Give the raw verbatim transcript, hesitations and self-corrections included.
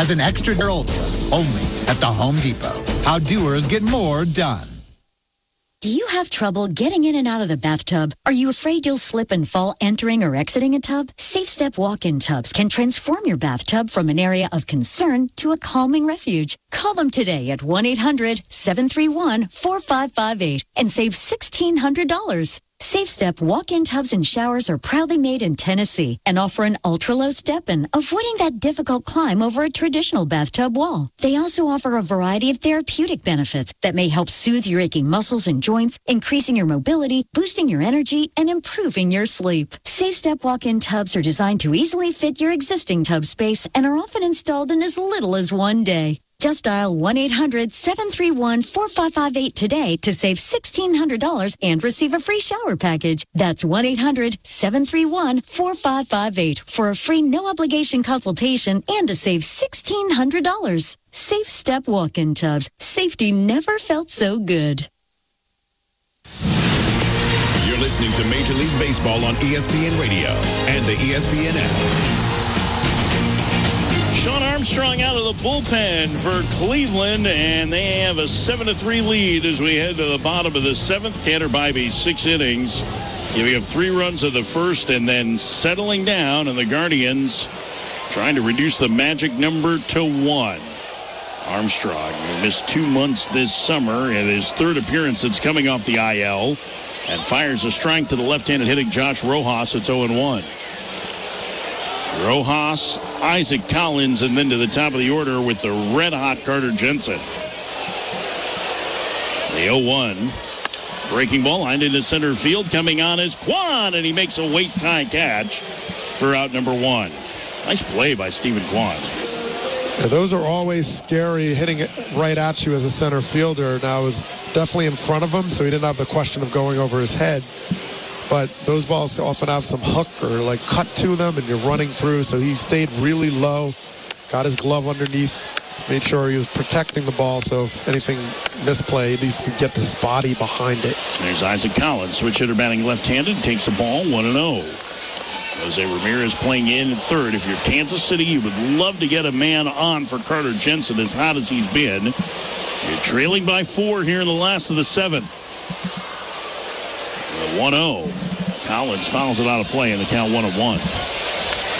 has an extra Ultra only at the Home Depot. How doers get more done. Do you have trouble getting in and out of the bathtub? Are you afraid you'll slip and fall entering or exiting a tub? Safe Step walk-in tubs can transform your bathtub from an area of concern to a calming refuge. Call them today at one eight hundred seven three one four five five eight and save sixteen hundred dollars. Safe Step walk-in tubs and showers are proudly made in Tennessee and offer an ultra-low step-in, avoiding that difficult climb over a traditional bathtub wall. They also offer a variety of therapeutic benefits that may help soothe your aching muscles and joints, increasing your mobility, boosting your energy, and improving your sleep. Safe Step walk-in tubs are designed to easily fit your existing tub space and are often installed in as little as one day. Just dial one eight hundred seven three one four five five eight today to save sixteen hundred dollars and receive a free shower package. That's one eight hundred seven three one four five five eight for a free no-obligation consultation and to save sixteen hundred dollars. Safe Step walk-in tubs. Safety never felt so good. You're listening to Major League Baseball on E S P N Radio and the E S P N app. Shawn Armstrong out of the bullpen for Cleveland, and they have a seven to three lead as we head to the bottom of the seventh. Tanner Bybee, six innings, giving up three runs of the first and then settling down, and the Guardians trying to reduce the magic number to one. Armstrong missed two months this summer, and his third appearance since coming off the I L, and fires a strike to the left-handed hitting Josh Rojas. It's oh and one. Rojas, Isaac Collins, and then to the top of the order with the red-hot Carter Jensen. The oh one. Breaking ball lined into center field. Coming on is Kwan, and he makes a waist-high catch for out number one. Nice play by Stephen Kwan. Yeah, those are always scary, hitting it right at you as a center fielder. Now, it was definitely in front of him, so he didn't have the question of going over his head. But those balls often have some hook or like cut to them, and you're running through. So he stayed really low, got his glove underneath, made sure he was protecting the ball. So if anything misplayed, at least you get his body behind it. There's Isaac Collins, switch hitter batting left-handed, takes the ball one and oh. Jose Ramirez playing in at third. If you're Kansas City, you would love to get a man on for Carter Jensen, as hot as he's been. You're trailing by four here in the last of the seventh. one oh. Collins fouls it out of play in the count one and one.